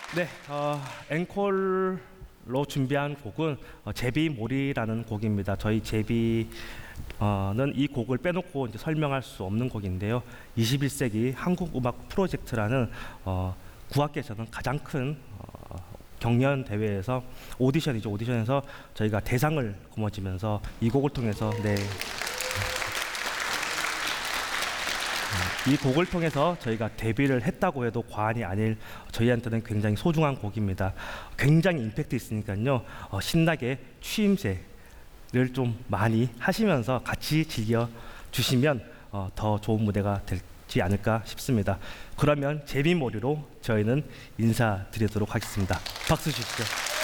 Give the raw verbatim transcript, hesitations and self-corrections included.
네, 어, 앵콜로 준비한 곡은 어, 제비몰이라는 곡입니다. 저희 제비는 이 곡을 빼놓고 이제 설명할 수 없는 곡인데요. 이십일 세기 한국 음악 프로젝트라는 어, 구학계에서는 가장 큰 어, 경연 대회에서 오디션이죠. 오디션에서 저희가 대상을 거머쥐면서 이 곡을 통해서 네. 이 곡을 통해서 저희가 데뷔를 했다고 해도 과언이 아닐 저희한테는 굉장히 소중한 곡입니다. 굉장히 임팩트 있으니까요. 어, 신나게 추임새를 좀 많이 하시면서 같이 즐겨 주시면 어, 더 좋은 무대가 되지 않을까 싶습니다. 그러면 제비몰이로 저희는 인사드리도록 하겠습니다. 박수 주시죠.